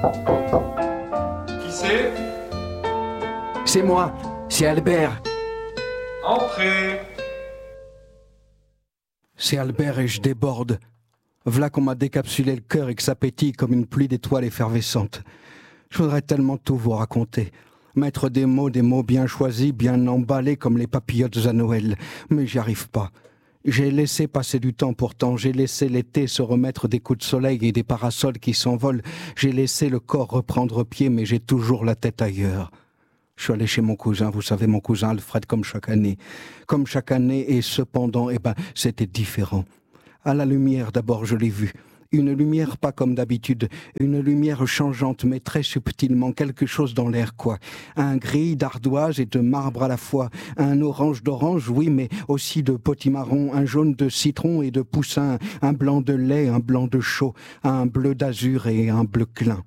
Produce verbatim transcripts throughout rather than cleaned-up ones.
Qui c'est? C'est moi, c'est Albert. Entrez. C'est Albert et je déborde. V'là qu'on m'a décapsulé le cœur et que ça pétille comme une pluie d'étoiles effervescentes. Je voudrais tellement tout vous raconter. Mettre des mots, des mots bien choisis, bien emballés comme les papillotes à Noël. Mais j'y arrive pas. J'ai laissé passer du temps pourtant. J'ai laissé l'été se remettre des coups de soleil et des parasols qui s'envolent. J'ai laissé le corps reprendre pied, mais j'ai toujours la tête ailleurs. Je suis allé chez mon cousin, vous savez, mon cousin Alfred, comme chaque année. Comme chaque année, et cependant, eh ben, c'était différent. À la lumière, d'abord, je l'ai vu. Une lumière pas comme d'habitude, une lumière changeante, mais très subtilement, quelque chose dans l'air, quoi. Un gris d'ardoise et de marbre à la fois, un orange d'orange, oui, mais aussi de potimarron, un jaune de citron et de poussin, un blanc de lait, un blanc de chaux, un bleu d'azur et un bleu clin.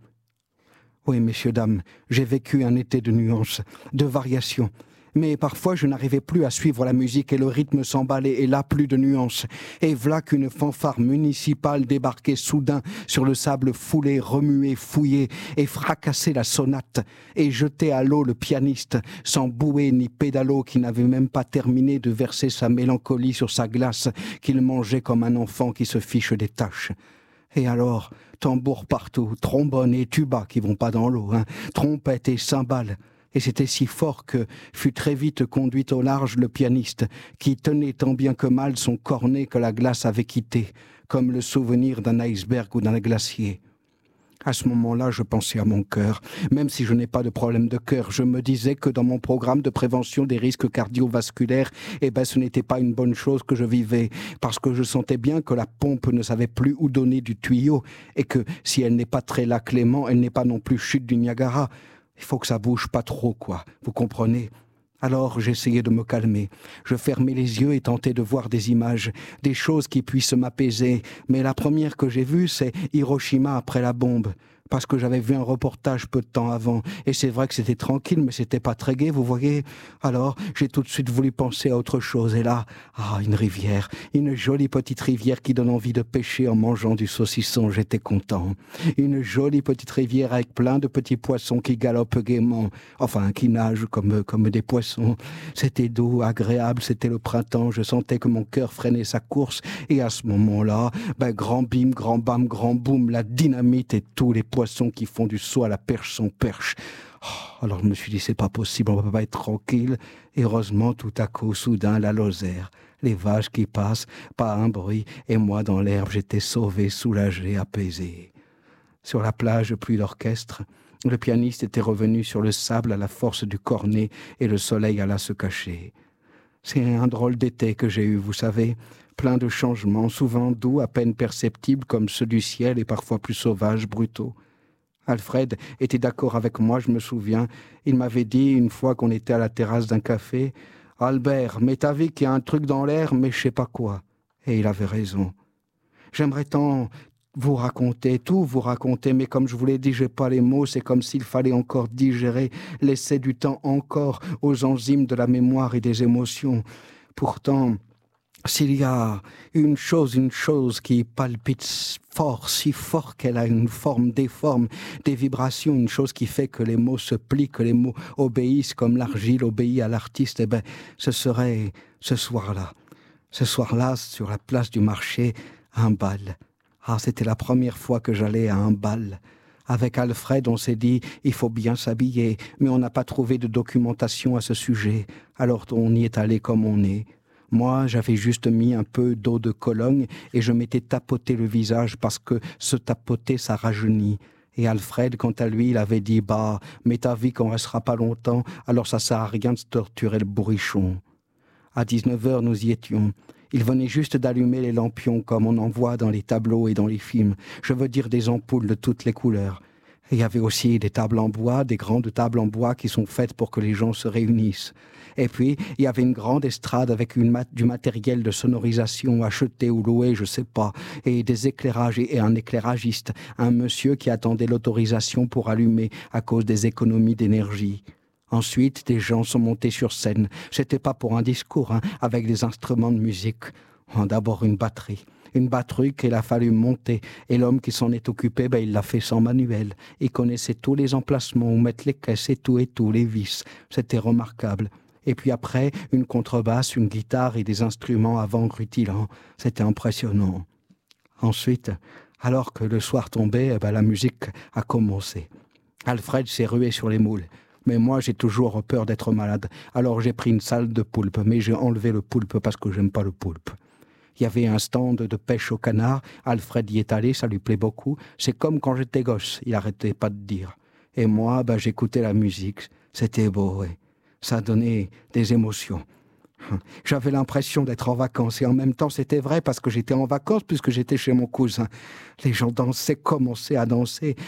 Oui, messieurs, dames, j'ai vécu un été de nuances, de variations. Mais parfois, je n'arrivais plus à suivre la musique et le rythme s'emballait, et là, plus de nuances. Et v'là qu'une fanfare municipale débarquait soudain sur le sable foulé, remué, fouillé, et fracassait la sonate, et jetait à l'eau le pianiste, sans bouée ni pédalo, qui n'avait même pas terminé de verser sa mélancolie sur sa glace, qu'il mangeait comme un enfant qui se fiche des tâches. Et alors, tambour partout, trombone et tuba qui vont pas dans l'eau, hein, trompette et cymbales. Et c'était si fort que fut très vite conduit au large le pianiste, qui tenait tant bien que mal son cornet que la glace avait quitté, comme le souvenir d'un iceberg ou d'un glacier. À ce moment-là, je pensais à mon cœur. Même si je n'ai pas de problème de cœur, je me disais que dans mon programme de prévention des risques cardiovasculaires, eh ben, ce n'était pas une bonne chose que je vivais, parce que je sentais bien que la pompe ne savait plus où donner du tuyau, et que si elle n'est pas très lac Léman, elle n'est pas non plus chute du Niagara. Il faut que ça bouge pas trop, quoi. Vous comprenez ? Alors j'essayais de me calmer. Je fermais les yeux et tentais de voir des images, des choses qui puissent m'apaiser. Mais la première que j'ai vue, c'est Hiroshima après la bombe. Parce que j'avais vu un reportage peu de temps avant. Et c'est vrai que c'était tranquille, mais c'était pas très gai, vous voyez. Alors, j'ai tout de suite voulu penser à autre chose. Et là, ah, une rivière. Une jolie petite rivière qui donne envie de pêcher en mangeant du saucisson. J'étais content. Une jolie petite rivière avec plein de petits poissons qui galopent gaiement. Enfin, qui nagent comme, comme des poissons. C'était doux, agréable, c'était le printemps. Je sentais que mon cœur freinait sa course. Et à ce moment-là, ben, grand bim, grand bam, grand boum, la dynamite et tous les poissons qui font du saut à la perche sans perche. Oh, alors je me suis dit, c'est pas possible, on va pas être tranquille. Et heureusement, tout à coup, soudain, la Lozère, les vaches qui passent, pas un bruit, et moi dans l'herbe, j'étais sauvé, soulagé, apaisé. Sur la plage, plus d'orchestre, le pianiste était revenu sur le sable à la force du cornet, et le soleil alla se cacher. C'est un drôle d'été que j'ai eu, vous savez, plein de changements, souvent doux, à peine perceptibles comme ceux du ciel et parfois plus sauvages, brutaux. Alfred était d'accord avec moi, je me souviens. Il m'avait dit une fois qu'on était à la terrasse d'un café, « Albert, mais t'as vu qu'il y a un truc dans l'air, mais je sais pas quoi. » Et il avait raison. J'aimerais tant vous raconter, tout vous raconter, mais comme je vous l'ai dit, j'ai pas les mots, c'est comme s'il fallait encore digérer, laisser du temps encore aux enzymes de la mémoire et des émotions. Pourtant, s'il y a une chose, une chose qui palpite fort, si fort qu'elle a une forme, des formes, des vibrations, une chose qui fait que les mots se plient, que les mots obéissent comme l'argile obéit à l'artiste, eh ben, ce serait ce soir-là. Ce soir-là, sur la place du marché, un bal. Ah, c'était la première fois que j'allais à un bal. Avec Alfred, on s'est dit, il faut bien s'habiller, mais on n'a pas trouvé de documentation à ce sujet. Alors on y est allé comme on est. Moi, j'avais juste mis un peu d'eau de Cologne et je m'étais tapoté le visage parce que se tapoter, ça rajeunit. Et Alfred, quant à lui, il avait dit « Bah, mais t'as vu qu'on restera pas longtemps, alors ça sert à rien de se torturer le bourrichon. » À dix-neuf heures, nous y étions. Il venait juste d'allumer les lampions comme on en voit dans les tableaux et dans les films. Je veux dire des ampoules de toutes les couleurs. Et il y avait aussi des tables en bois, des grandes tables en bois qui sont faites pour que les gens se réunissent. Et puis, il y avait une grande estrade avec une mat- du matériel de sonorisation acheté ou loué, je sais pas, et des éclairages et un éclairagiste, un monsieur qui attendait l'autorisation pour allumer à cause des économies d'énergie. Ensuite, des gens sont montés sur scène. C'était pas pour un discours, hein, avec des instruments de musique. D'abord une batterie. une batterie qu'il a fallu monter. Et l'homme qui s'en est occupé, ben, il l'a fait sans manuel. Il connaissait tous les emplacements, où mettre les caisses et tout et tout, les vis. C'était remarquable. Et puis après, une contrebasse, une guitare et des instruments à vent rutilants. C'était impressionnant. Ensuite, alors que le soir tombait, eh ben, la musique a commencé. Alfred s'est rué sur les moules. Mais moi, j'ai toujours peur d'être malade. Alors j'ai pris une salle de poulpe, mais j'ai enlevé le poulpe parce que j'aime pas le poulpe. Il y avait un stand de pêche au canard. Alfred y est allé, ça lui plaît beaucoup. C'est comme quand j'étais gosse, il arrêtait pas de dire. Et moi, ben, j'écoutais la musique. C'était beau, ouais. Ça donnait des émotions. J'avais l'impression d'être en vacances. Et en même temps, c'était vrai parce que j'étais en vacances puisque j'étais chez mon cousin. Les gens dansaient, commençaient à danser.